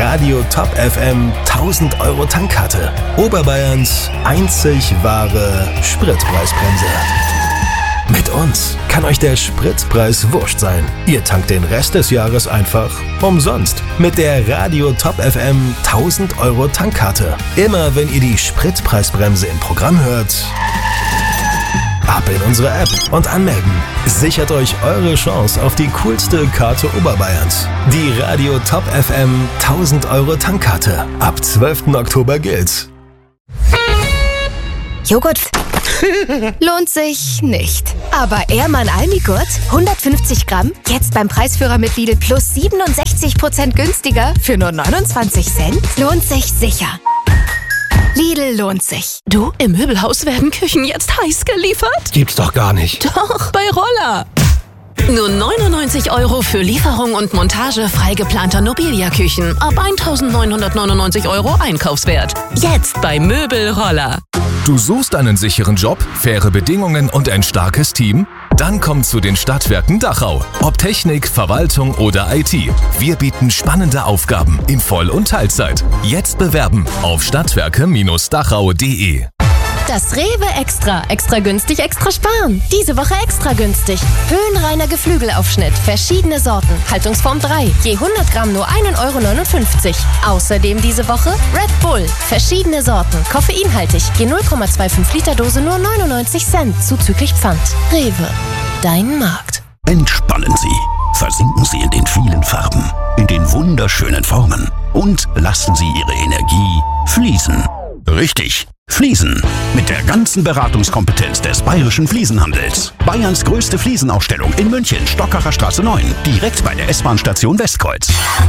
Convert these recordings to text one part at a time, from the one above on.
Radio Top FM 1000 Euro Tankkarte. Oberbayerns einzig wahre Spritpreisbremse. Mit uns kann euch der Spritpreis wurscht sein. Ihr tankt den Rest des Jahres einfach umsonst. Mit der Radio Top FM 1000 Euro Tankkarte. Immer wenn ihr die Spritpreisbremse im Programm hört, ab in unsere App und anmelden. Sichert euch eure Chance auf die coolste Karte Oberbayerns. Die Radio Top FM 1000 Euro Tankkarte. Ab 12. Oktober gilt's. Joghurt lohnt sich nicht. Aber Ehrmann Almigurt, 150 Gramm, jetzt beim Preisführer mit Lidl plus 67% günstiger für nur 29 Cent. Lohnt sich sicher. Lidl lohnt sich. Du, im Möbelhaus werden Küchen jetzt heiß geliefert? Gibt's doch gar nicht. Doch, bei Roller. Nur 99 Euro für Lieferung und Montage frei geplanter Nobilia-Küchen. Ab 1.999 Euro Einkaufswert. Jetzt bei Möbelroller. Du suchst einen sicheren Job, faire Bedingungen und ein starkes Team? Dann komm zu den Stadtwerken Dachau. Ob Technik, Verwaltung oder IT. Wir bieten spannende Aufgaben in Voll- und Teilzeit. Jetzt bewerben auf stadtwerke-dachau.de. Das Rewe Extra. Extra günstig, extra sparen. Diese Woche extra günstig. Höhenreiner Geflügelaufschnitt. Verschiedene Sorten. Haltungsform 3. Je 100 Gramm nur 1,59 €. Außerdem diese Woche Red Bull. Verschiedene Sorten. Koffeinhaltig. Je 0,25 Liter Dose nur 99 Cent. Zuzüglich Pfand. Rewe. Dein Markt. Entspannen Sie. Versinken Sie in den vielen Farben. In den wunderschönen Formen. Und lassen Sie Ihre Energie fließen. Richtig. Fliesen. Mit der ganzen Beratungskompetenz des Bayerischen Fliesenhandels. Bayerns größte Fliesenausstellung in München, Stockacher Straße 9. Direkt bei der S-Bahn-Station Westkreuz.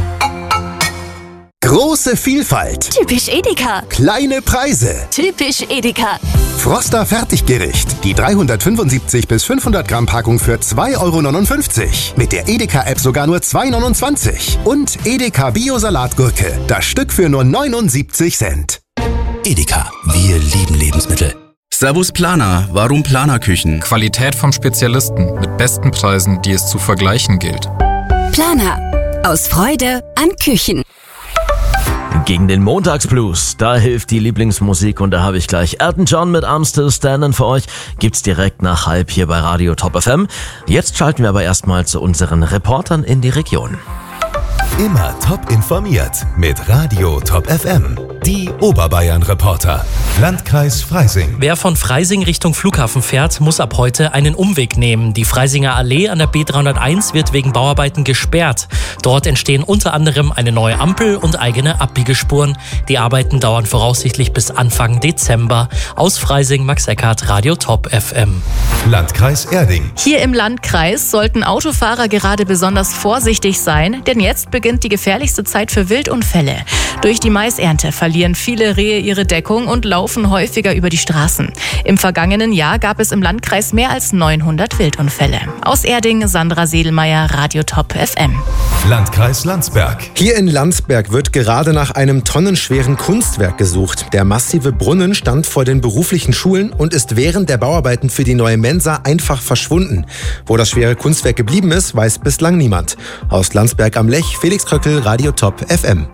Große Vielfalt. Typisch Edeka. Kleine Preise. Typisch Edeka. Froster Fertiggericht. Die 375 bis 500 Gramm Packung für 2,59 €. Mit der Edeka-App sogar nur 2,29 €. Und Edeka Bio-Salatgurke. Das Stück für nur 79 Cent. Edeka. Wir lieben Lebensmittel. Servus Planer. Warum Planerküchen? Qualität vom Spezialisten mit besten Preisen, die es zu vergleichen gilt. Planer. Aus Freude an Küchen. Gegen den Montagsblues, da hilft die Lieblingsmusik und da habe ich gleich Elton John mit I'm Still Standing für euch. Gibt's direkt nach 12 hier bei Radio Top FM. Jetzt schalten wir aber erstmal zu unseren Reportern in die Region. Immer top informiert mit Radio Top FM. Die Oberbayern-Reporter. Landkreis Freising. Wer von Freising Richtung Flughafen fährt, muss ab heute einen Umweg nehmen. Die Freisinger Allee an der B301 wird wegen Bauarbeiten gesperrt. Dort entstehen unter anderem eine neue Ampel und eigene Abbiegespuren. Die Arbeiten dauern voraussichtlich bis Anfang Dezember. Aus Freising, Max Eckhardt, Radio Top FM. Landkreis Erding. Hier im Landkreis sollten Autofahrer gerade besonders vorsichtig sein, denn jetzt beginnt die gefährlichste Zeit für Wildunfälle. Durch die Maisernte verlieren viele Rehe ihre Deckung und laufen häufiger über die Straßen. Im vergangenen Jahr gab es im Landkreis mehr als 900 Wildunfälle. Aus Erding, Sandra Sedelmeier, Radio Top FM. Landkreis Landsberg. Hier in Landsberg wird gerade nach einem tonnenschweren Kunstwerk gesucht. Der massive Brunnen stand vor den beruflichen Schulen und ist während der Bauarbeiten für die neue Mensa einfach verschwunden. Wo das schwere Kunstwerk geblieben ist, weiß bislang niemand. Aus Landsberg am Lech, Felix Kröckel, Radio Top FM.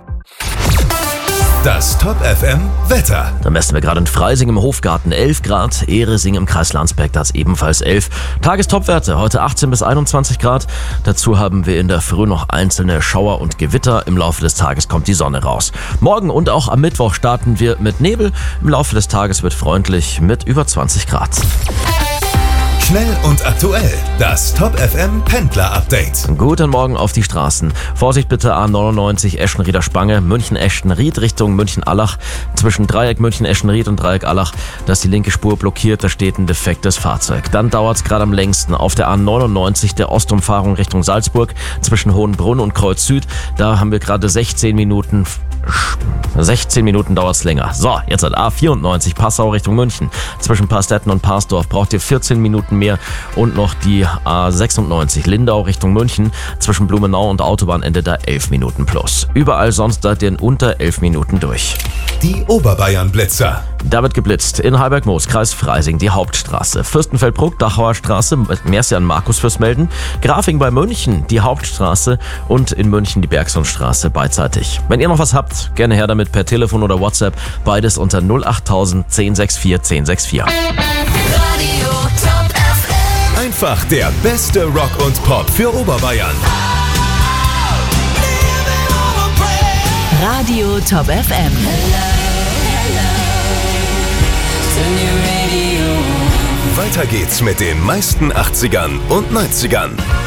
Das Top FM Wetter. Da messen wir gerade in Freising im Hofgarten 11 Grad, Ehresing im Kreis Landsberg, das ebenfalls 11. Tagestopwerte, heute 18 bis 21 Grad. Dazu haben wir in der Früh noch einzelne Schauer und Gewitter. Im Laufe des Tages kommt die Sonne raus. Morgen und auch am Mittwoch starten wir mit Nebel. Im Laufe des Tages wird freundlich mit über 20 Grad. Schnell und aktuell. Das Top FM Pendler Update. Guten Morgen auf die Straßen. Vorsicht bitte A99 Eschenrieder Spange, München-Eschenried Richtung München-Allach. Zwischen Dreieck München-Eschenried und Dreieck Allach, da ist die linke Spur blockiert, da steht ein defektes Fahrzeug. Dann dauert es gerade am längsten auf der A99 der Ostumfahrung Richtung Salzburg zwischen Hohenbrunn und Kreuz Süd. Da haben wir gerade 16 Minuten dauert es länger. So, jetzt hat A94 Passau Richtung München. Zwischen Pastetten und Parsdorf braucht ihr 14 Minuten mehr. Und noch die A96 Lindau Richtung München. Zwischen Blumenau und Autobahnende da 11 Minuten plus. Überall sonst seid ihr in unter 11 Minuten durch. Die Oberbayern-Blitzer. Da wird geblitzt in Heiberg-Moos, Kreis Freising, die Hauptstraße. Fürstenfeldbruck, Dachauer Straße, Mercian Markus fürs Melden. Grafing bei München, die Hauptstraße und in München die Bergsonstraße beidseitig. Wenn ihr noch was habt, gerne her damit per Telefon oder WhatsApp. Beides unter 08000 1064 1064. Radio Top FM. Einfach der beste Rock und Pop für Oberbayern. Radio Top FM. Weiter geht's mit den meisten 80ern und 90ern.